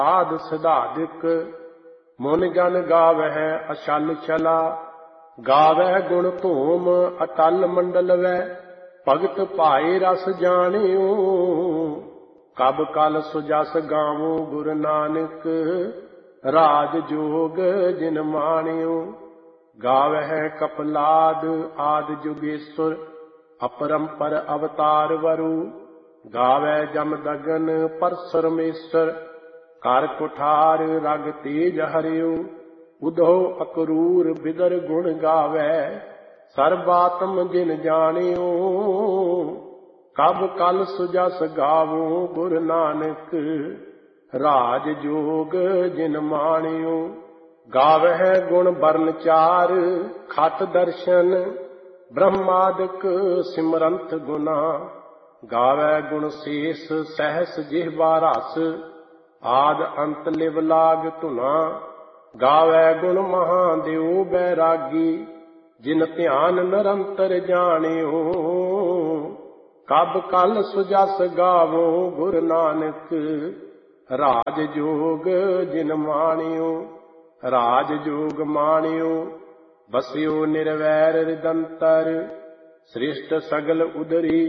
ਆਦ ਸਿਧਾਦਿਕ ਮੁਨ ਜਨ ਗਾਵਹਿ ਅਛਲ ਛਲਾ। ਗਾਵਹਿ ਗੁਣ ਧੂਮ ਅਟਲ ਮੰਡਲ ਵੈ ਭਗਤ ਭਾਏ ਰਸ ਜਾਣਿਓ। ਕਬ ਕਲ ਸੁਜਸ ਗਾਵੋ ਗੁਰ ਨਾਨਕ ਰਾਜ ਜੋਗ ਜਿਨ ਮਾਣਿਓ। ਗਾਵਹਿ ਕਪਲਾਦ ਆਦ ਜੁਗੇਸ਼ਵਰ ਅਪਰੰਪਰ ਅਵਤਾਰ ਵਰੂ। ਗਾਵੈ ਜਮ ਦਗਨ ਪਰਸਰਮੇਸ਼ਰ ਕਰ ਕੁਠਾਰ ਰਗ ਤੇਜ ਹਰਿਓ। ਉਦੋ ਅਕਰੂਰ ਬਿਦਰ ਗੁਣ ਗਾਵੈ ਸਰਬਾਤਮ ਜਿਨ ਜਾਣਿਓ। ਕਬ ਕਲ ਸੁਜਸ ਗਾਵੋ ਗੁਰ ਨਾਨਕ ਰਾਜ ਜੋਗ ਜਿਨ ਮਾਣਿਓ। ਗਾਵਹਿ ਗੁਣ ਬਰਨ ਚਾਰ ਖਤ ਦਰਸ਼ਨ ਬ੍ਰਹਮਾਦਿਕ ਸਿਮਰੰਤ ਗੁਨਾ। ਗਾਵੈ ਗੁਣ ਸ਼ੇਸ ਸਹਿਸ ਜਿਹਵਾ ਰਸ ਆਦ ਅੰਤ ਲਿਵ ਲਾਗ ਧੁਨਾ। ਗਾਵੈ ਗੁਣ ਮਹਾਦੇਵ ਬੈਰਾਗੀ ਜਿਨ ਧਿਆਨ ਨਿਰੰਤਰ ਜਾਣਿਓ। ਕਬ ਕਲ ਸੁਜਸ ਗਾਵੋ ਗੁਰ ਨਾਨਕ ਰਾਜ ਜੋਗ ਜਿਨ ਮਾਣਿਓ। ਰਾਜ ਜੋਗ ਮਾਣਿਓ ਬਸਿਓ ਨਿਰਵੈਰ ਰਿਦੰਤਰ ਸ੍ਰਿਸ਼ਟ ਸਗਲ ਉਦਰੀ